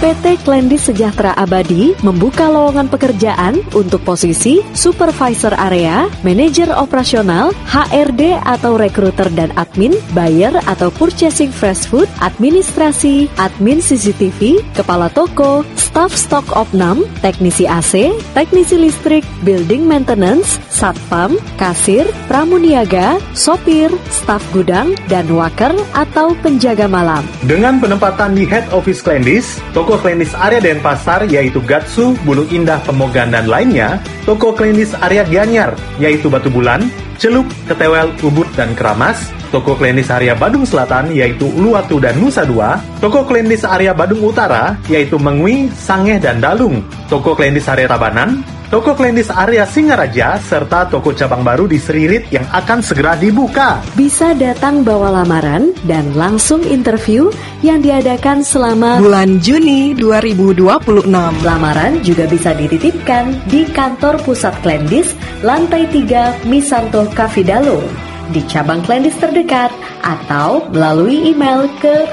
PT Klendis Sejahtera Abadi membuka lowongan pekerjaan untuk posisi Supervisor Area, Manajer Operasional, HRD atau Rekruter dan Admin, Buyer atau Purchasing Fresh Food, Administrasi, Admin CCTV, Kepala Toko, Staf Stok Opnam, Teknisi AC, Teknisi Listrik, Building Maintenance, Satpam, Kasir, Pramuniaga, Sopir, Staf Gudang, dan Waker atau Penjaga Malam. Dengan penempatan di Head Office Klendis, toko Klendis area Denpasar yaitu Gatsu, Bulu Indah, Pemogan, dan lainnya, toko Klendis area Gianyar yaitu Batu Bulan, Celup, Ketewel, Ubud, dan Keramas, toko Klendis area Badung Selatan yaitu Uluwatu dan Nusa Dua, toko Klendis area Badung Utara yaitu Mengwi, Sangeh, dan Dalung, toko Klendis area Tabanan, toko Klendis area Singaraja, serta toko cabang baru di Seririt yang akan segera dibuka. Bisa datang bawa lamaran dan langsung interview yang diadakan selama bulan Juni 2026. Lamaran juga bisa dititipkan di kantor pusat Klendis, lantai 3 Misanto Kafidalung, di cabang Klendis terdekat, atau melalui email ke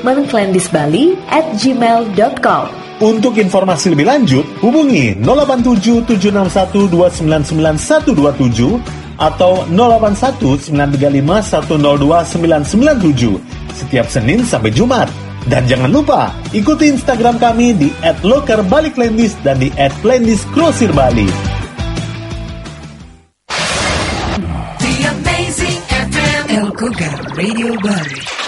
rekrutmenklendisbali@gmail.com. Untuk informasi lebih lanjut, hubungi 087 761 299 127 atau 081 935 102 997 setiap Senin sampai Jumat. Dan jangan lupa, ikuti Instagram kami di @lokerbaliklendis dan di @klendisgrosirbali. The Amazing FM El Kogar Radio Bali.